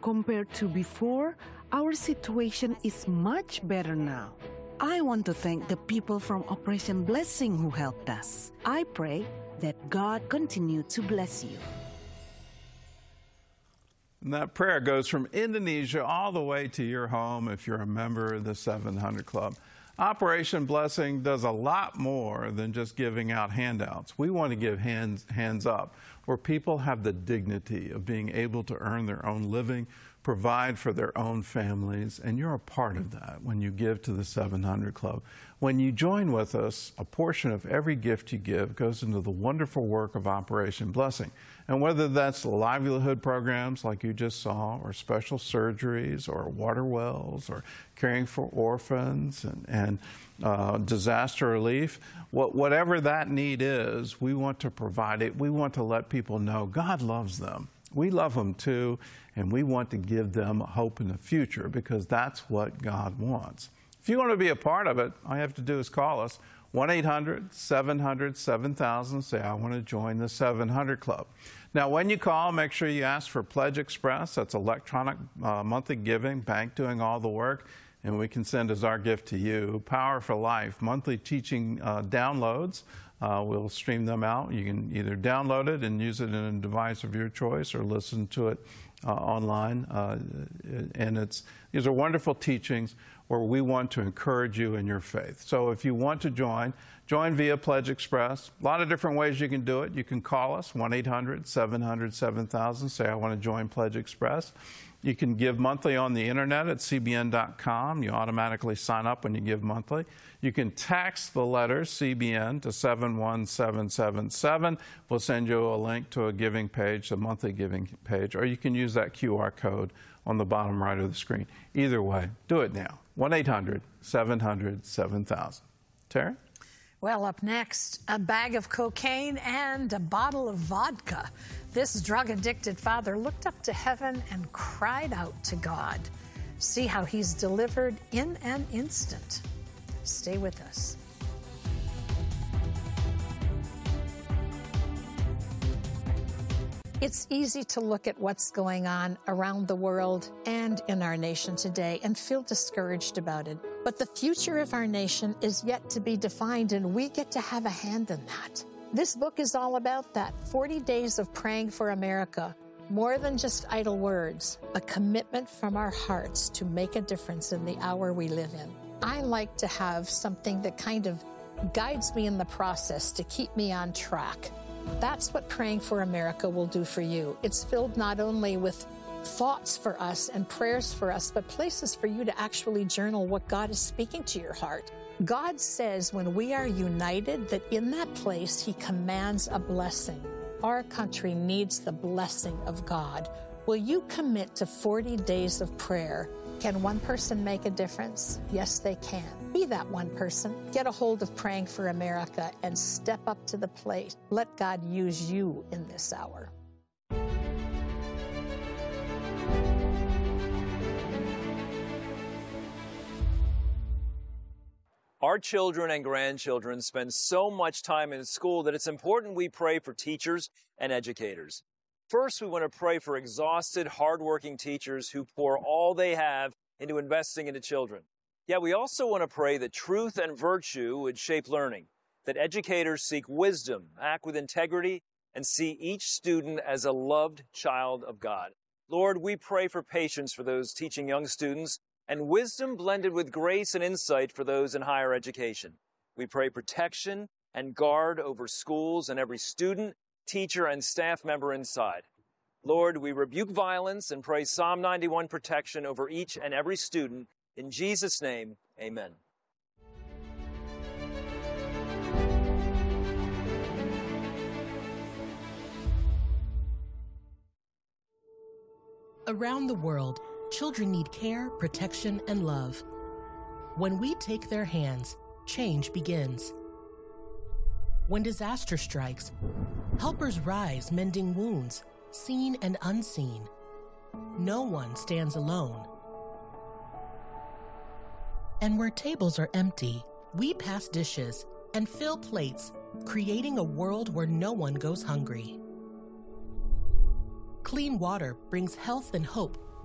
compared to before, our situation is much better now. I want to thank the people from Operation Blessing who helped us. I pray that God continue to bless you. And that prayer goes from Indonesia all the way to your home if you're a member of the 700 Club. Operation Blessing does a lot more than just giving out handouts. We want to give hands up, where people have the dignity of being able to earn their own living, provide for their own families, and you're a part of that when you give to the 700 Club. When you join with us, a portion of every gift you give goes into the wonderful work of Operation Blessing. And whether that's livelihood programs like you just saw, or special surgeries, or water wells, or caring for orphans, and disaster relief, whatever that need is, we want to provide it. We want to let people know God loves them. We love them too, and we want to give them hope in the future because that's what God wants. If you want to be a part of it, all you have to do is call us, 1-800-700-7000. Say, I want to join the 700 Club. Now, when you call, make sure you ask for Pledge Express. That's electronic monthly giving, bank doing all the work, and we can send as our gift to you Power for Life monthly teaching downloads. We'll stream them out. You can either download it and use it in a device of your choice or listen to it online. And these are wonderful teachings where we want to encourage you in your faith. So if you want to join via Pledge Express. A lot of different ways you can do it. You can call us, 1-800-700-7000. Say, I want to join Pledge Express. You can give monthly on the internet at cbn.com. You automatically sign up when you give monthly. You can text the letter CBN to 71777. We'll send you a link to a giving page, a monthly giving page, or you can use that QR code on the bottom right of the screen. Either way, do it now. 1-800-700-7000. Terry? Well, up next, a bag of cocaine and a bottle of vodka. This drug-addicted father looked up to heaven and cried out to God. See how he's delivered in an instant. Stay with us. It's easy to look at what's going on around the world and in our nation today and feel discouraged about it. But the future of our nation is yet to be defined, and we get to have a hand in that. This book is all about that. 40 Days of Praying for America. More than just idle words, a commitment from our hearts to make a difference in the hour we live in. I like to have something that kind of guides me in the process to keep me on track. That's what Praying for America will do for you. It's filled not only with thoughts for us and prayers for us, but places for you to actually journal what God is speaking to your heart. God says when we are united, that in that place He commands a blessing. Our country needs the blessing of God. Will you commit to 40 days of prayer? Can one person make a difference? Yes, they can. Be that one person. Get a hold of Praying for America and step up to the plate. Let God use you in this hour. Our children and grandchildren spend so much time in school that it's important we pray for teachers and educators. First, we want to pray for exhausted, hardworking teachers who pour all they have into investing into children. Yet we also want to pray that truth and virtue would shape learning, that educators seek wisdom, act with integrity, and see each student as a loved child of God. Lord, we pray for patience for those teaching young students and wisdom blended with grace and insight for those in higher education. We pray protection and guard over schools and every student, teacher, and staff member inside. Lord, we rebuke violence and pray Psalm 91 protection over each and every student. In Jesus' name, amen. Around the world, children need care, protection, and love. When we take their hands, change begins. When disaster strikes, helpers rise mending wounds, seen and unseen. No one stands alone. And where tables are empty, we pass dishes and fill plates, creating a world where no one goes hungry. Clean water brings health and hope